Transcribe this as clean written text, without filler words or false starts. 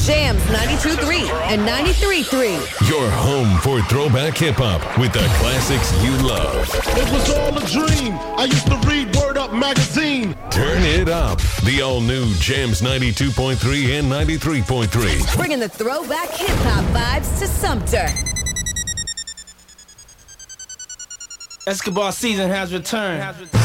Jams 92.3 and 93.3. Your home for throwback hip-hop with the classics you love. It was all a dream. I used to read Word Up magazine. Turn it up. The all-new Jams 92.3 and 93.3. Bringing the throwback hip-hop vibes to Sumter. Escobar season has returned.